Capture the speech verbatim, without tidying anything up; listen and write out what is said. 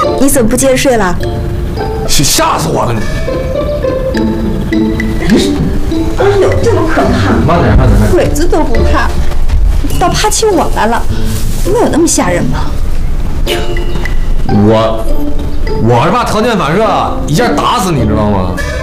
你怎么不接着睡了？ 吓死我了你！ 哎呦，这么可怕！ 慢点，慢点，慢点。 鬼子都不怕，倒怕起我来了，能有那么吓人吗？ 我，我是怕条件反射，一下打死你，知道吗？